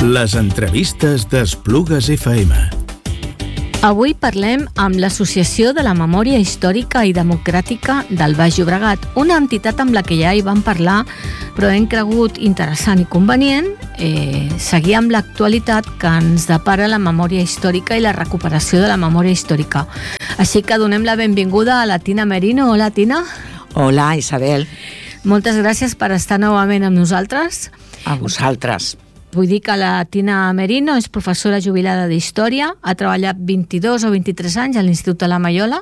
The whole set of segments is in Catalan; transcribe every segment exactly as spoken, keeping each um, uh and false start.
Les entrevistes d'Esplugues F M. Avui parlem amb l'Associació de la Memòria Històrica i Democràtica del Baix Llobregat, una entitat amb la que ja hi vam parlar, però hem cregut interessant i convenient eh, seguir amb l'actualitat que ens depara la memòria històrica i la recuperació de la memòria històrica. Així que donem la benvinguda a la Tina Merino. Hola, Tina. Hola, Isabel. Moltes gràcies per estar novament amb nosaltres. A vosaltres. Vull dir que la Tina Merino és professora jubilada d'Història, ha treballat vint-i-dos o vint-i-tres anys a l'Institut de la Maiola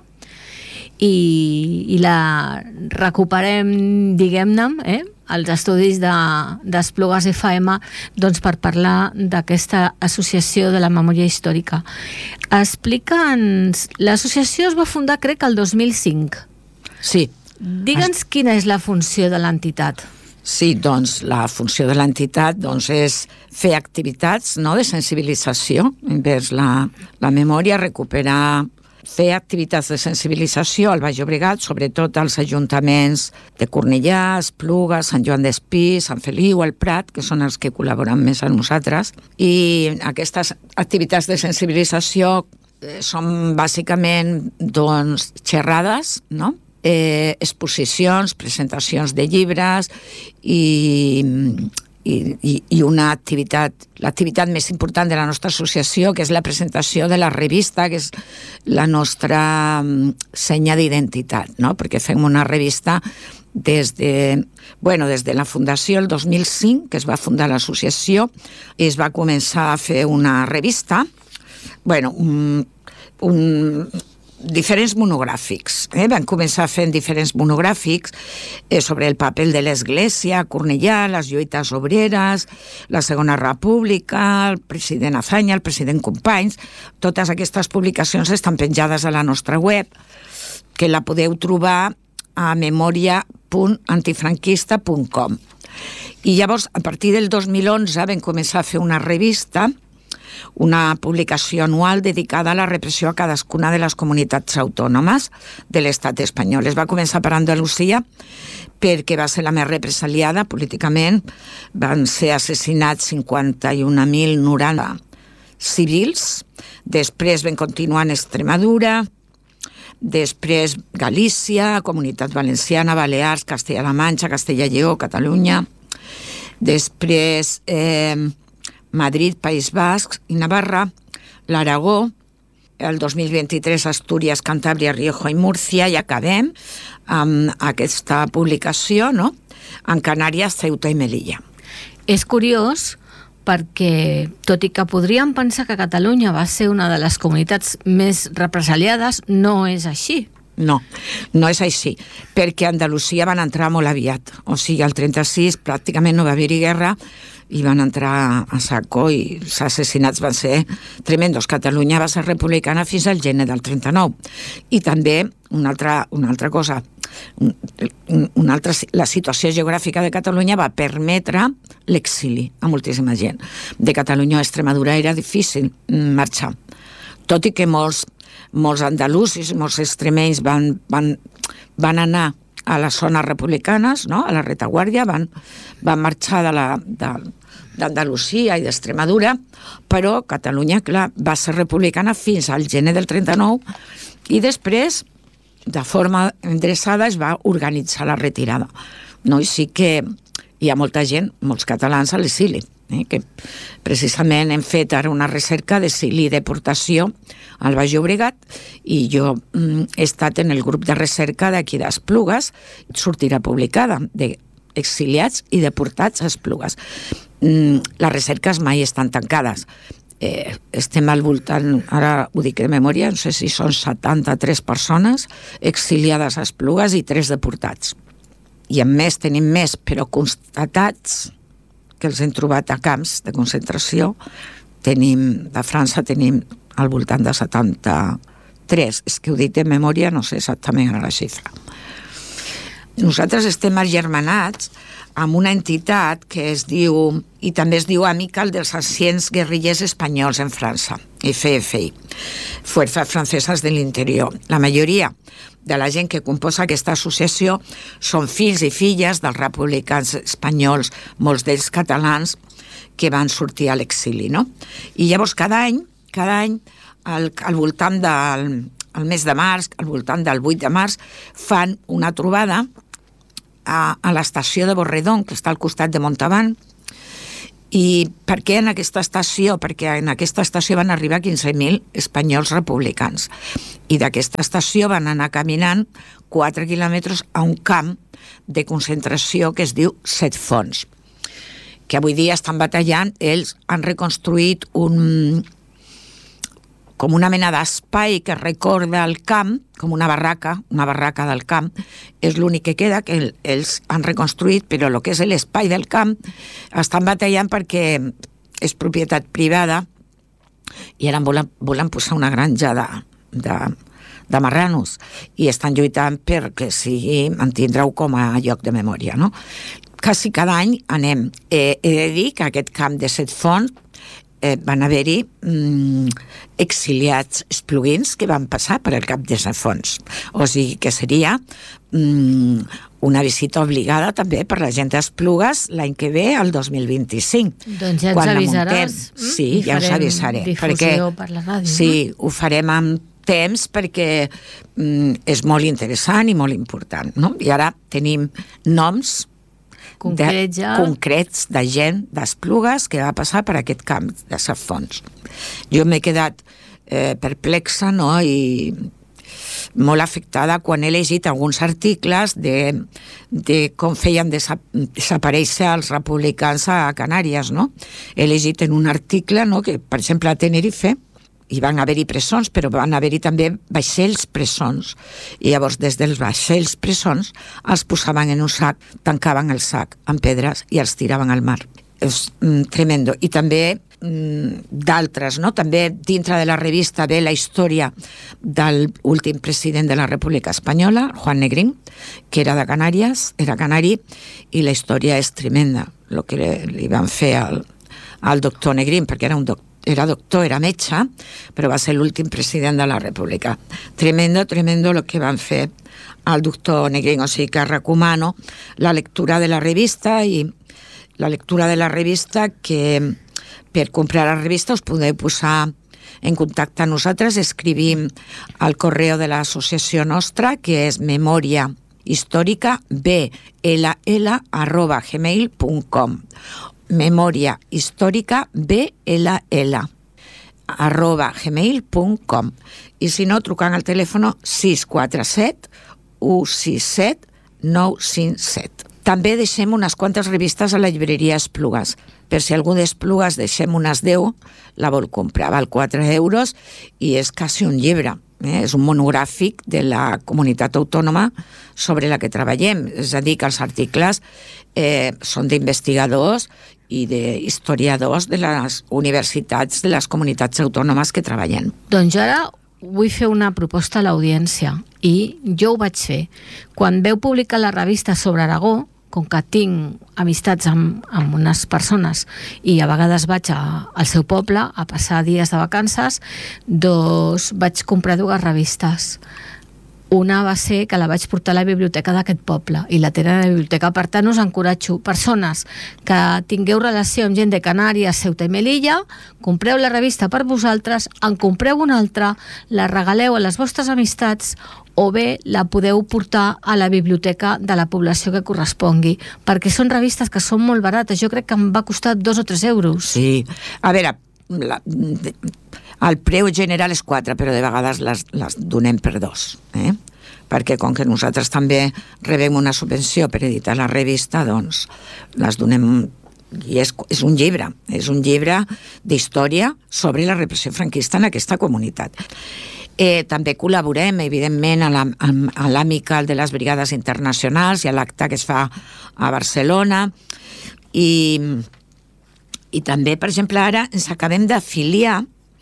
i, i la recuperem, diguem-ne, eh, als estudis d'Esplugues de, F M, doncs per parlar d'aquesta associació de la memòria històrica. Explica'ns, l'associació es va fundar, crec, el dos mil cinc. Sí. Digue'ns quina és la funció de l'entitat. Sí, doncs la funció de l'entitat doncs, és fer activitats, no?, de sensibilització envers la, la memòria, recuperar, fer activitats de sensibilització al Baix Llobregat, sobretot als ajuntaments de Cornellà, Esplugues, Sant Joan d'Espí, Sant Feliu, el Prat, que són els que col·laboren més amb nosaltres. I aquestes activitats de sensibilització eh, són bàsicament doncs, xerrades, no?, Eh, exposicions, presentacions de llibres i, i, i una activitat, l'activitat més important de la nostra associació, que és la presentació de la revista, que és la nostra senya d'identitat, no? Perquè fem una revista des de, bueno, des de la fundació el dos mil cinc, que es va fundar l'associació, i es va començar a fer una revista, bueno, un... un diferents monogràfics. Eh? Van començar fent diferents monogràfics eh, sobre el paper de l'Església, Cornellà, les lluites obreres, la Segona República, el president Azaña, el president Companys. Totes aquestes publicacions estan penjades a la nostra web, que la podeu trobar a memòria punt antifranquista punt com. I llavors, a partir del dos mil onze, vam començar a fer una revista, una publicació anual dedicada a la repressió a cadascuna de les comunitats autònomes de l'estat espanyol. Es va començar per Andalusia perquè va ser la més represaliada políticament. Van ser assassinats cinquanta-un mil noranta civils. Després vam continuar en Extremadura, després Galícia, Comunitat Valenciana, Balears, Castella-La Manxa, Castella-Lleó, Catalunya. Després Eh, Madrid, País Basc i Navarra, l'Aragó, el dos mil vint-i-tres Astúries, Cantàbria, Rioja i Múrcia, i acabem amb aquesta publicació, no?, en Canàries, Ceuta i Melilla. És curiós perquè, tot i que podríem pensar que Catalunya va ser una de les comunitats més represaliades, no és així. No, no és així, perquè Andalusia van entrar molt aviat. O sigui, al trenta-sis pràcticament no va haver-hi guerra i van entrar a saco i els assassinats van ser tremendos. Catalunya va ser republicana fins al gener del trenta-nou. I també una altra, una altra cosa, una altra, la situació geogràfica de Catalunya va permetre l'exili a moltíssima gent. De Catalunya a Extremadura era difícil marxar, tot i que molts molts andalusos, molts extremenys van, van, van anar a les zones republicanes, no?, a la retaguardia, van, van marxar de la, de, d'Andalusia i d'Extremadura, però Catalunya, clar, va ser republicana fins al gener del trenta-nou i després, de forma endreçada, es va organitzar la retirada. No? I sí que hi ha molta gent, molts catalans a l'exili, eh, que precisament hem fet ara una recerca d'exili i deportació al Baix Llobregat i jo mm, he estat en el grup de recerca d'aquí d'Esplugues, sortirà publicada, d'exiliats i deportats a Esplugues. Mm, les recerques mai estan tancades. Eh, estem al voltant, ara ho dic de memòria, no sé si són setanta-tres persones exiliades a Esplugues i tres deportats. I a més tenim més, però constatats, que els hem trobat a camps de concentració, tenim, de França tenim al voltant de setanta-tres. És que ho dic de memòria, no sé exactament la xifra. nosaltres estem agermanats amb una entitat que es diu, i també es diu Amical dels Anciens Guerrillers Espanyols en França, F F I, Fuerzas Francesas de l'Interior. La majoria de la gent que composa aquesta associació són fills i filles dels republicans espanyols, molts d'ells catalans, que van sortir a l'exili, no? I llavors cada any, cada any, al, al voltant del al mes de març, al voltant del vuit de març, fan una trobada a, a l'estació de Borredón, que està al costat de Montauban. I per què en aquesta estació? Perquè en aquesta estació van arribar quinze mil espanyols republicans. I d'aquesta estació van anar caminant quatre quilòmetres a un camp de concentració que es diu Set Fonts, que avui dia estan batallant. Ells han reconstruït un... com una mena d'espai que recorda el camp, com una barraca, una barraca del camp. És l'únic que queda, que ells han reconstruït, però el que és l'espai del camp estan batallant perquè és propietat privada i ara volen, volen posar una granja de, de, de marranos i estan lluitant perquè sigui, mantindreu com a lloc de memòria, no? Quasi cada any anem. Eh, he de dir que aquest camp de Set Fonts Eh, van haver-hi mm, exiliats espluguins que van passar per el cap de Set Fonts. O sigui que seria mm, una visita obligada també per la gent d'Esplugues l'any que ve, el dos mil vint-i-cinc. Doncs ja ens avisaràs. Sí, ja us avisaré. Perquè per la ràdio. Sí, no? Ho farem amb temps perquè mm, és molt interessant i molt important, no? I ara tenim noms concrets, de, concrets de gent d'Esplugues que va passar per aquest camp de Set Fonts. Jo m'he quedat eh, perplexa, no?, i molt afectada quan he llegit alguns articles de, de com feien desa- desaparèixer els republicans a Canàries, no? He llegit en un article, no?, que, per exemple, a Tenerife hi van haver-hi presons, però van haver-hi també vaixells presons. I llavors, des dels vaixells presons, els posaven en un sac, tancaven el sac amb pedres i els tiraven al mar. És mm, tremendo. I també mm, d'altres, no? També dintre de la revista ve la història del últim president de la República Espanyola, Juan Negrín, que era de Canàries, era canari, i la història és tremenda, el que li van fer al, al doctor Negrín, perquè era un doctor, era doctor, era metge, però va ser l'últim president de la República. Tremendo, tremendo el que van fer al doctor Negrín, o sigui que recomano la lectura de la revista i la lectura de la revista, que per comprar la revista us podeu posar en contacte amb nosaltres, escrivim al correu de l'associació nostra, que és memòria històrica b l l arroba gmail punt com. memòria històrica b l l arroba gmail punt com. I si no, trucant al telèfon sis quatre set u sis set nou cinc set. També deixem unes quantes revistes a la llibreria Esplugues. Per si algú d'Esplugues deixem unes deu, la vol comprar. Val quatre euros i és quasi un llibre. Eh? És un monogràfic de la comunitat autònoma sobre la que treballem. És a dir, que els articles eh, són d'investigadors i d'historiadors de les universitats de les comunitats autònomes que treballen. Doncs jo ara vull fer una proposta a l'audiència i jo ho vaig fer. Quan veu publicar la revista sobre Aragó, com que tinc amistats amb, amb unes persones i a vegades vaig a, al seu poble a passar dies de vacances, doncs vaig comprar dues revistes. Una va ser que la vaig portar a la biblioteca d'aquest poble i la tenen a la biblioteca. Per tant, us encoratjo, persones que tingueu relació amb gent de Canàries, Ceuta i Melilla, compreu la revista per vosaltres, en compreu una altra, la regaleu a les vostres amistats o bé la podeu portar a la biblioteca de la població que correspongui, perquè són revistes que són molt barates. Jo crec que em va costar dos o tres euros. Sí, a veure, la, el preu general és quatre, però de vegades les, les donem per dos, eh? Perquè com que nosaltres també rebem una subvenció per editar la revista, doncs les donem. I és, és un llibre, és un llibre d'història sobre la repressió franquista en aquesta comunitat. Eh, també col·laborem, evidentment, a l'Amical de les Brigades Internacionals i a l'acte que es fa a Barcelona. I, i també, per exemple, ara ens acabem d'afiliar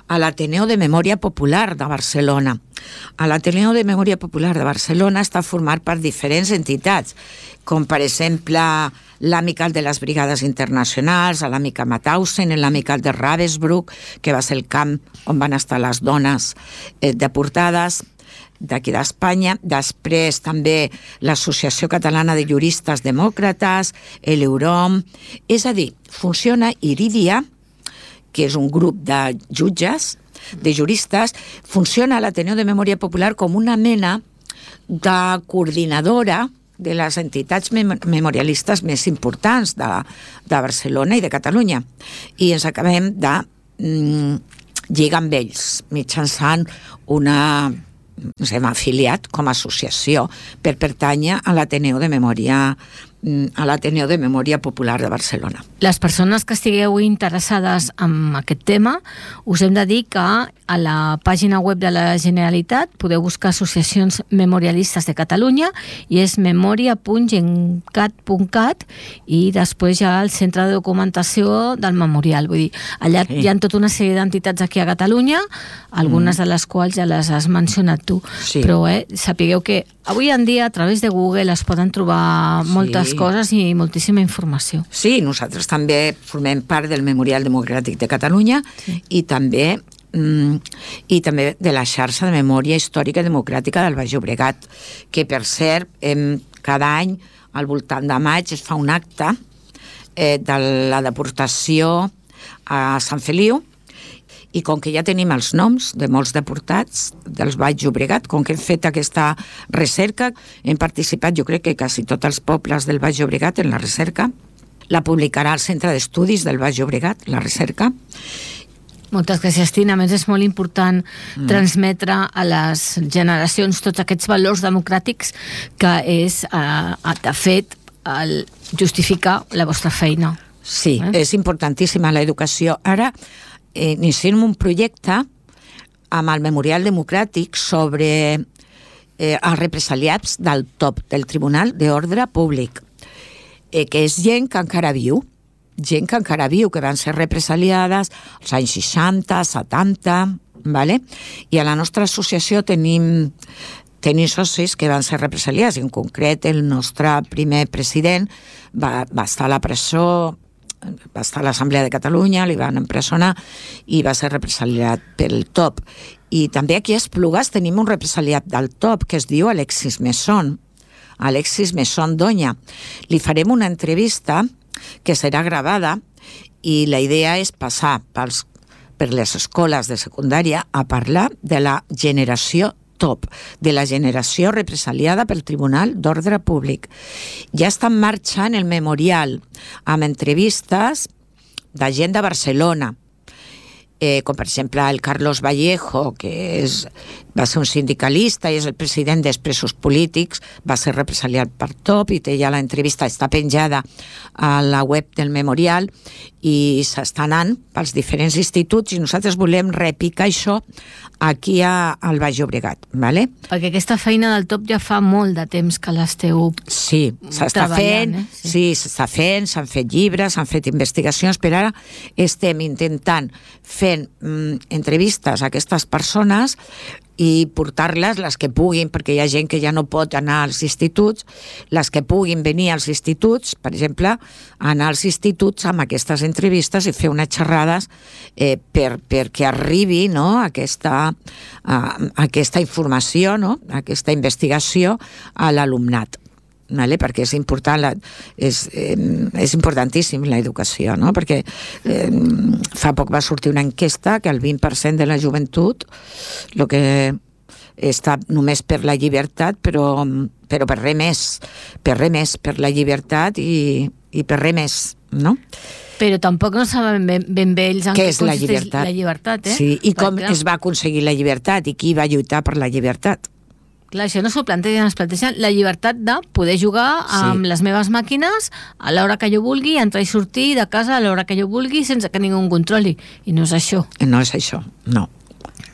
a l'Ateneu de Memòria Popular de Barcelona. A l'Ateneu de Memòria Popular de Barcelona està format per diferents entitats, com per exemple l'Amical de les Brigades Internacionals, l'Amical Mauthausen, l'Amical de Ravensbrück, que va ser el camp on van estar les dones eh, deportades d'aquí d'Espanya. Després també l'Associació Catalana de Juristes Demòcrates, l'Eurom. És a dir, funciona Iridia, que és un grup de jutges, de juristes, funciona a l'Ateneu de Memòria Popular com una mena de coordinadora de les entitats mem- memorialistes més importants de, de Barcelona i de Catalunya. I ens acabem de mm, lligar amb ells mitjançant una... ens hem afiliat com a associació per pertànyer a l'Ateneu de Memòria a l'Ateneu de Memòria Popular de Barcelona. Les persones que estigueu interessades en aquest tema, us hem de dir que a la pàgina web de la Generalitat podeu buscar associacions memorialistes de Catalunya i és memoria punt gencat punt cat i després hi ha el centre de documentació del memorial. Vull dir, allà sí. Hi ha tota una sèrie d'entitats aquí a Catalunya, algunes mm. de les quals ja les has mencionat tu. Sí. Però eh, sapigueu que avui en dia a través de Google es poden trobar sí. moltes coses i moltíssima informació. Sí, nosaltres també formem part del Memorial Democràtic de Catalunya sí. i també mm, i també de la xarxa de memòria històrica democràtica del Baix Llobregat, que per cert, em, cada any al voltant de maig es fa un acte eh, de la deportació a Sant Feliu. I com que ja tenim els noms de molts deportats dels Baix Llobregat, com que hem fet aquesta recerca, hem participat, jo crec que quasi tots els pobles del Baix Llobregat en la recerca, la publicarà el Centre d'Estudis del Baix Llobregat, la recerca. Moltes gràcies, Tina. A més, és molt important mm. transmetre a les generacions tots aquests valors democràtics que és, eh, de fet, el justificar la vostra feina. Sí, eh? És importantíssima l'educació. Ara, iniciem un projecte amb el Memorial Democràtic sobre eh, els represaliats del T O P, del Tribunal d'Ordre Públic, eh, que és gent que encara viu, gent que encara viu, que van ser represaliades als anys seixanta, setanta, vale? I a la nostra associació tenim, tenim socis que van ser represaliats. En concret, el nostre primer president va, va estar a la presó, va estar a l'Assemblea de Catalunya, li van empresonar i va ser represaliat pel T O P. I també aquí a Esplugues tenim un represaliat del T O P que es diu Alexis Mesón, Alexis Mesón Doña. Li farem una entrevista que serà gravada i la idea és passar pels, per les escoles de secundària a parlar de la generació T O P, de la generació represaliada pel Tribunal d'Ordre Públic. Ja està en marxa en el memorial amb entrevistes de gent de Barcelona, eh, com per exemple el Carlos Vallejo, que és, va ser un sindicalista i és el president dels presos polítics, va ser represaliat per T O P i té ja l'entrevista, està penjada a la web del memorial i s'està anant pels diferents instituts i nosaltres volem repicar això aquí a, al Baix Llobregat, ¿vale? Perquè aquesta feina del T O P ja fa molt de temps que l'esteu sí, s'està fent, eh? sí, sí s'està fent, s'han fet llibres, s'han fet investigacions, però ara estem intentant fent mm, entrevistes a aquestes persones i portar-les, les que puguin, perquè hi ha gent que ja no pot anar als instituts, les que puguin venir als instituts, per exemple, anar als instituts amb aquestes entrevistes i fer unes xerrades eh, per, perquè arribi no, aquesta, uh, aquesta informació, no, aquesta investigació a l'alumnat. Vale? Perquè és important la, és, eh, és importantíssim l'educació, no? Perquè eh, fa poc va sortir una enquesta que el vint per cent de la joventut el que està només per la llibertat, però, però per res més, per res més, per la llibertat i, i per res més, no? Però tampoc no saben ben, ben bé ells en què és la llibertat. la llibertat, eh? Sí, i com es va aconseguir la llibertat i qui va lluitar per la llibertat. Clar, això no s'ho plantegen, es plantegen la llibertat de poder jugar amb sí. les meves màquines a l'hora que jo vulgui, entrar i sortir de casa a l'hora que jo vulgui sense que ningú em controli. I no és això. No és això, no.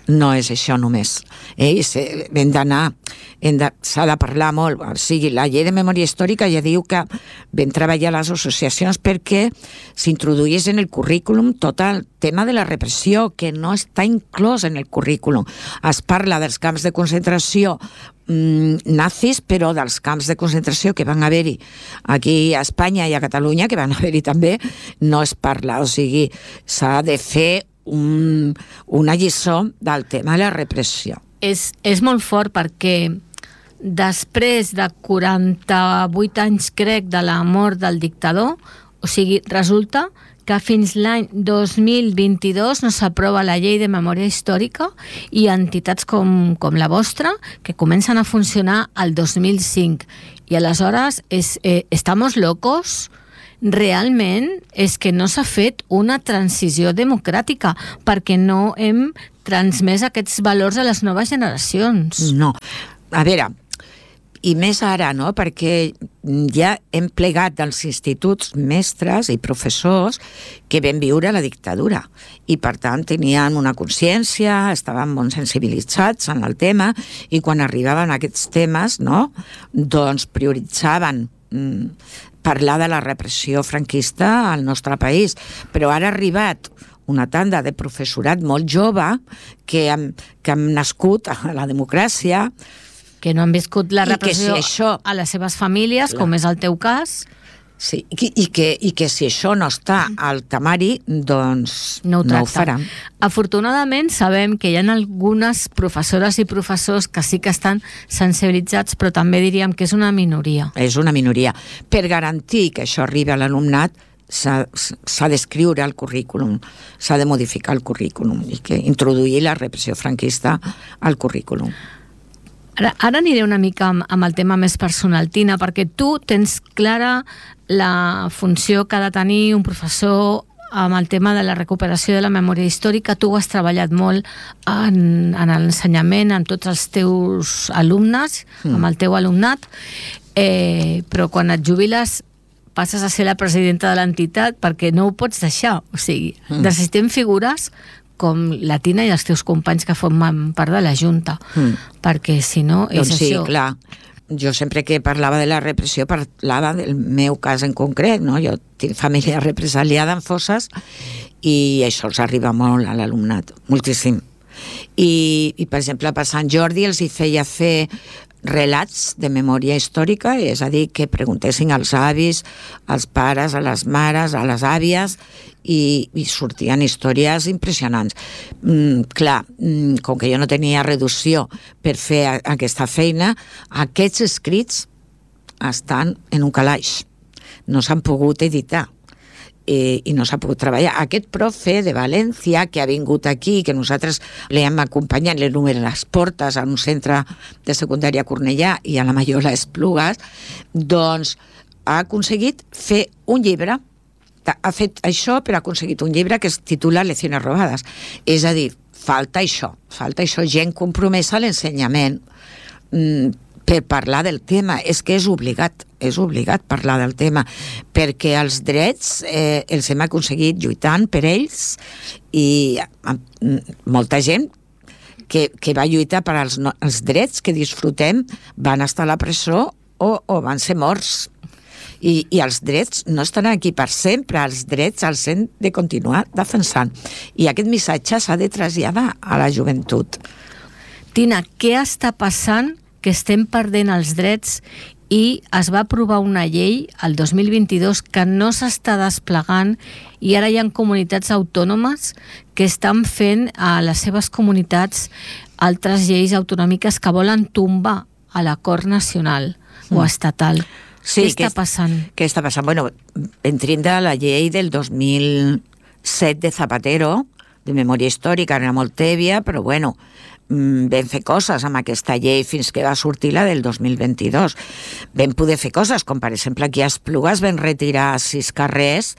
no és això només. Eh? Hem d'anar, s'ha de parlar molt. O sigui, la llei de memòria històrica ja diu que vam treballar a les associacions perquè s'introduís en el currículum tot el tema de la repressió, que no està inclòs en el currículum. Es parla dels camps de concentració mm, nazis, però dels camps de concentració que van haver-hi aquí a Espanya i a Catalunya, que van haver-hi també, no es parla. O sigui, s'ha de fer Un, una lliçó del tema de la repressió. És, és molt fort perquè després de quaranta-vuit anys, crec, de la mort del dictador, o sigui, resulta que fins l'any dos mil vint-i-dos no s'aprova la llei de memòria històrica i entitats com, com la vostra que comencen a funcionar al dos mil cinc. I aleshores, és, eh, ¿estamos locos? Realment és que no s'ha fet una transició democràtica perquè no hem transmès aquests valors a les noves generacions. No. A veure, i més ara, no?, perquè ja hem plegat dels instituts mestres i professors que vam viure la dictadura i, per tant, tenien una consciència, estaven molt sensibilitzats en el tema i quan arribaven aquests temes, no?, doncs prioritzaven mm, parlar de la repressió franquista al nostre país. Però ara ha arribat una tanda de professorat molt jove que hem, que hem nascut a la democràcia, que no han viscut la repressió si això, a les seves famílies, clar, com és el teu cas. Sí, i, i, que, i que si això no està al temari, doncs no ho, no ho faran. Afortunadament sabem que hi ha algunes professores i professors que sí que estan sensibilitzats, però també diríem que és una minoria. És una minoria. Per garantir que això arribi a l'alumnat, s'ha d'escriure el currículum, s'ha de modificar el currículum i que introduir la repressió franquista al currículum. Ara, ara aniré una mica amb, amb el tema més personal, Tina, perquè tu tens clara la funció que ha de tenir un professor amb el tema de la recuperació de la memòria històrica. Tu has treballat molt en, en l'ensenyament, amb tots els teus alumnes, mm. amb el teu alumnat, eh, però quan et jubiles passes a ser la presidenta de l'entitat perquè no ho pots deixar. O sigui, mm. necessitem figures com la Tina i els teus companys que formen part de la Junta, mm. perquè si no és doncs sí, això. Clar. Jo sempre que parlava de la repressió parlava del meu cas en concret, no? Jo tinc família represaliada en fosses i això els arriba molt a l'alumnat, moltíssim. I, i per exemple, per Sant Jordi els hi feia fer relats de memòria històrica, és a dir, que preguntessin als avis, als pares, a les mares, a les àvies, i, i sortien històries impressionants. Mm, clar, mm, com que jo no tenia reducció per fer a, aquesta feina, aquests escrits estan en un calaix. No s'han pogut editar. Eh, i no s'ha pogut treballar. Aquest profe de València que ha vingut aquí, que nosaltres l'hem acompanyat, l'hem obert les portes a un centre de secundària a Cornellà i a la Maiola Esplugues, doncs ha aconseguit fer un llibre, ha fet això però ha aconseguit un llibre que es titula Lecciones robades. És a dir, falta això, falta això, gent compromesa a l'ensenyament, mm, per parlar del tema. És que és obligat, és obligat parlar del tema, perquè els drets eh, els hem aconseguit lluitant per ells i eh, molta gent que, que va lluitar per als, no, els drets que disfrutem van estar a la presó o, o van ser morts. I, i els drets no estan aquí per sempre, els drets els hem de continuar defensant. I aquest missatge s'ha de traslladar a la joventut. Tina, què està passant que estem perdent els drets i es va aprovar una llei el dos mil vint-i-dos que no s'està desplegant i ara hi ha comunitats autònomes que estan fent a les seves comunitats altres lleis autonòmiques que volen tombar a l'acord nacional mm. o estatal. Sí, què està passant? Què està passant? Bueno, entrem de la llei del dos mil set de Zapatero, de memòria històrica, era molt tèbia, però bueno, vam fer coses amb aquesta llei fins que va sortir la del dos mil vint-i-dos. Vam poder fer coses, com per exemple aquí a Esplugues vam retirar sis carrers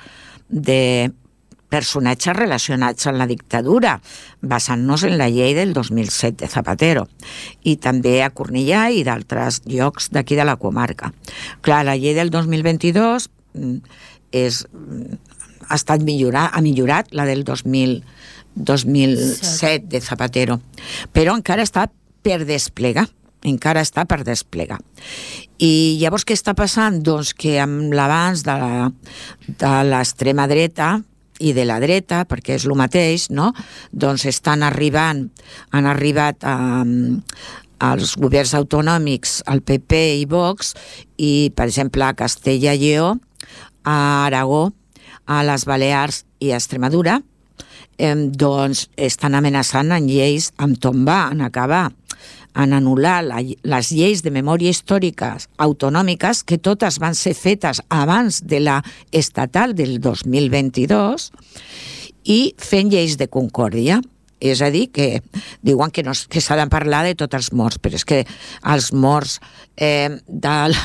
de personatges relacionats amb la dictadura, basant-nos en la llei del dos mil set de Zapatero, i també a Cornellà i d'altres llocs d'aquí de la comarca. Clar, la llei del dos mil vint-i-dos és, ha estat millorat, ha millorat la del dos mil dos mil set de Zapatero, però encara està per desplegar, encara està per desplegar. I llavors què està passant? Doncs que amb l'avanç de la, de l'extrema dreta i de la dreta, perquè és el mateix, no? Doncs estan arribant, han arribat a, als governs autonòmics, al P P i Vox, i, per exemple, a Castella i Lleó, a Aragó, a les Balears i a Extremadura, eh, doncs estan amenaçant en lleis, en tombar, en acabar, en anul·lar la, les lleis de memòria històriques autonòmiques, que totes van ser fetes abans de la estatal del dos mil vint-i-dos, i fent lleis de concòrdia. És a dir, que diuen que, no, que s'ha de parlar de tots els morts, però és que els morts eh, del,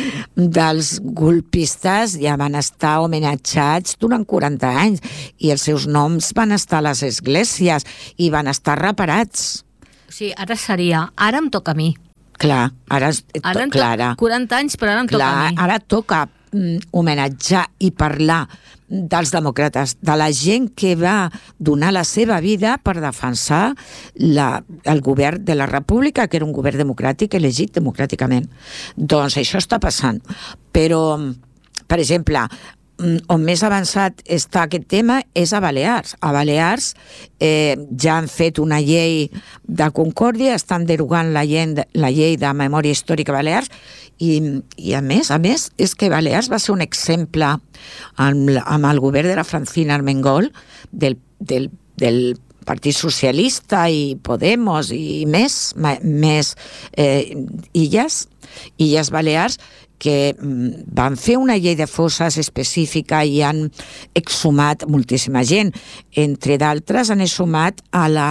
dels golpistes ja van estar homenatjats durant quaranta anys, i els seus noms van estar a les esglésies i van estar reparats. O sigui, ara seria, ara em toca a mi. Clar, ara, ara em clara, toca quaranta anys, però ara em clar, toca a mi. Ara toca mm, homenatjar i parlar dels demòcrates, de la gent que va donar la seva vida per defensar la, el govern de la República, que era un govern democràtic elegit democràticament. Doncs això està passant. Però, per exemple, on més avançat està aquest tema és a Balears. A Balears eh, ja han fet una llei de concòrdia, estan derogant la llei, la llei de memòria històrica a Balears, i, i a més, a més, és que Balears va ser un exemple amb, amb el govern de la Francina Armengol, del, del, del Partit Socialista i Podemos i més, més eh, illes, illes Balears, que van fer una llei de fosses específica i han exhumat moltíssima gent. Entre d'altres han exhumat a la,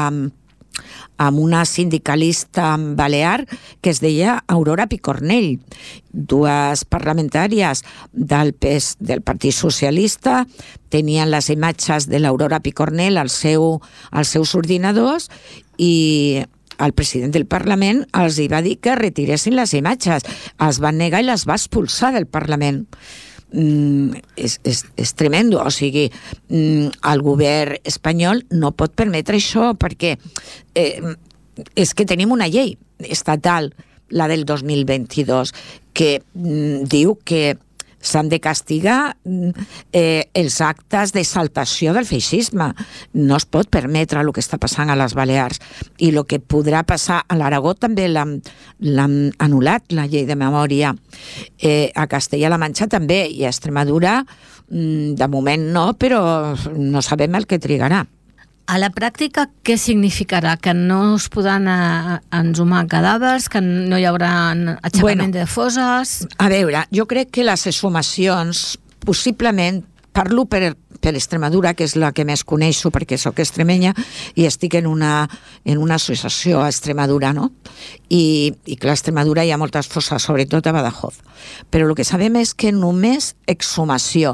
amb una sindicalista balear que es deia Aurora Picornell. Dues parlamentàries del, P S, del Partit Socialista tenien les imatges de l'Aurora Picornell als, seu, als seus ordinadors, i el president del Parlament els hi va dir que retiressin les imatges. Es van negar i les va expulsar del Parlament. Mm, és, és, és tremendo. O sigui, mm, el govern espanyol no pot permetre això, perquè eh, és que tenim una llei estatal, la del dos mil vint-i-dos, que mm, diu que s'han de castigar eh, els actes d'exaltació del feixisme. No es pot permetre el que està passant a les Balears. I el que podrà passar a l'Aragó també l'han anul·lat, la llei de memòria. Eh, a Castella-La Manxa també, i a Extremadura de moment no, però no sabem el que trigarà. A la pràctica, què significarà? Que no es podran eh, ensumar cadàvers, que no hi haurà aixecament bueno, de fosses? A veure, jo crec que les exhumacions, possiblement, parlo per, per Extremadura, que és la que més coneixo perquè sóc extremenya i estic en una, en una associació a Extremadura, no? I, i que a Extremadura hi ha moltes fosses, sobretot a Badajoz. Però el que sabem és que només exhumació,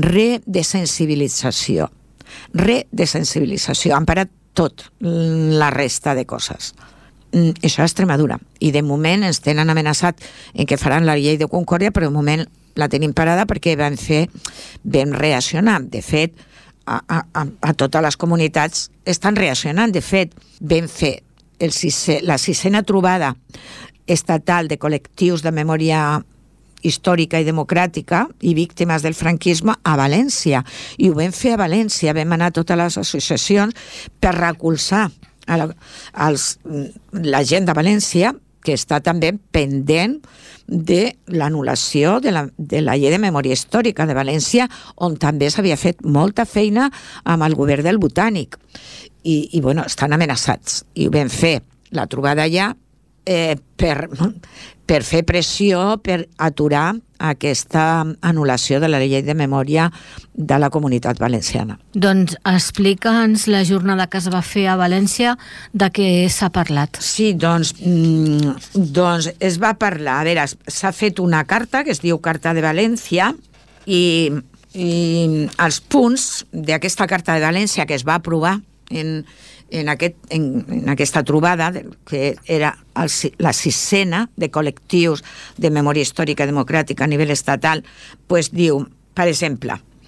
redesensibilització, redesensibilització, han parat tot la resta de coses. Això és Extremadura, i de moment ens tenen amenaçat en que faran la llei de concòrdia, però de moment la tenim parada perquè vam fer, vam reaccionar. De fet, a, a, a totes les comunitats estan reaccionant. De fet, vam fer el sisè, la sisena trobada estatal de col·lectius de memòria històrica i democràtica i víctimes del franquisme a València, i ho vam fer a València. Vam anar a totes les associacions per recolzar a la, als, la gent de València, que està també pendent de l'anul·lació de la, de la llei de memòria històrica de València, on també s'havia fet molta feina amb el govern del Botànic, i, i bueno, estan amenaçats, i ho vam fer la trobada allà eh, per, per fer pressió, per aturar aquesta anul·lació de la llei de memòria de la Comunitat Valenciana. Doncs explica'ns la jornada que es va fer a València, de què s'ha parlat. Sí, doncs, mm, doncs es va parlar, a veure, s'ha fet una carta que es diu Carta de València, i, i els punts d'aquesta Carta de València que es va aprovar en, en, aquest, en, en aquesta trobada, que era el, la sisena de col·lectius de memòria històrica democràtica a nivell estatal, pues diu, per exemple,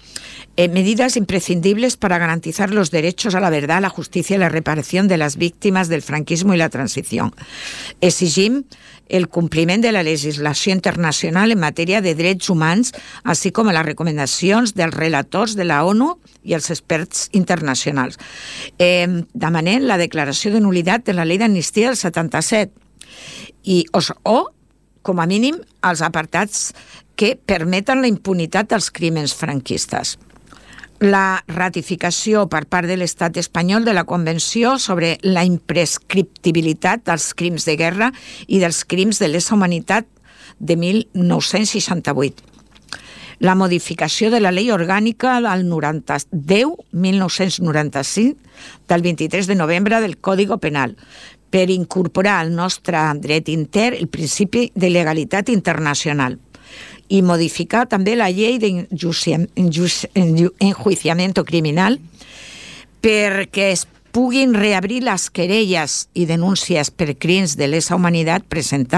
Eh, medidas imprescindibles para garantizar los derechos a la verdad, la justicia y la reparación de las víctimas del franquismo y la transición. Exigim el compliment de la legislació internacional en matèria de drets humans, així com les recomanacions dels relators de la ONU i els experts internacionals. Eh, demanem la declaració de nulitat de la llei d'amnistia del setanta-set i, o, o, com a mínim, els apartats que permeten la impunitat dels crímens franquistes. La ratificació per part de l'Estat espanyol de la Convenció sobre la imprescriptibilitat dels crims de guerra i dels crims de lesa humanitat de mil nou-cents seixanta-vuit. La modificació de la llei orgànica del deu mil nou-cents noranta-cinc del vint-i-tres de novembre del Código Penal per incorporar al nostre dret intern el principi de legalitat internacional i modificar també la llei d'enjuiciamiento criminal perquè es puguin reabrir les querelles i denúncies per crims de lesa humanitat presentades